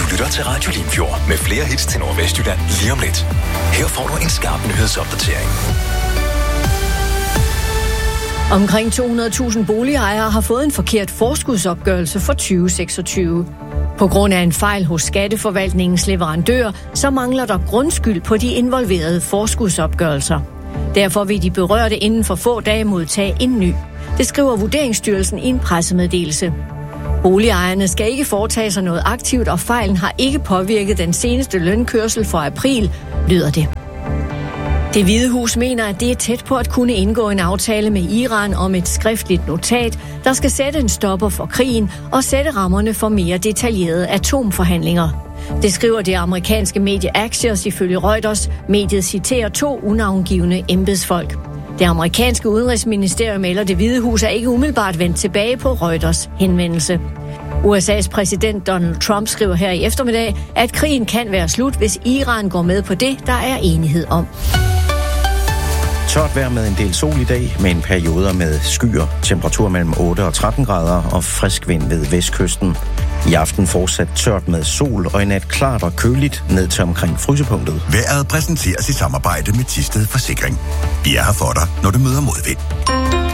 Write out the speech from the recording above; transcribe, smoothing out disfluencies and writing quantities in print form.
lytter til Radio Limfjord med flere hits til Nordvestjylland lige om lidt. Her får du en skarp nyhedsopdatering. Omkring 200.000 boligejere har fået en forkert forskudsopgørelse for 2026. På grund af en fejl hos Skatteforvaltningens leverandør, så mangler der grundskyld på de involverede forskudsopgørelser. Derfor vil de berørte inden for få dage modtage en ny. Det skriver Vurderingsstyrelsen i en pressemeddelelse. Boligejerne skal ikke foretage sig noget aktivt, og fejlen har ikke påvirket den seneste lønkørsel for april, lyder det. Det Hvide Hus mener, at det er tæt på at kunne indgå en aftale med Iran om et skriftligt notat, der skal sætte en stopper for krigen og sætte rammerne for mere detaljerede atomforhandlinger. Det skriver det amerikanske medie Axios ifølge Reuters. Mediet citerer 2 unavngivne embedsfolk. Det amerikanske udenrigsministerium eller Det Hvide Hus er ikke umiddelbart vendt tilbage på Reuters henvendelse. USA's præsident Donald Trump skriver her i eftermiddag, at krigen kan være slut, hvis Iran går med på det, der er enighed om. Tørt vejr med en del sol i dag, med en perioder med skyer, temperatur mellem 8 og 13 grader og frisk vind ved vestkysten. I aften fortsat tørt med sol og i nat klart og køligt ned til omkring frysepunktet. Vejret præsenteres i samarbejde med Thisted Forsikring. Vi er her for dig, når du møder modvind.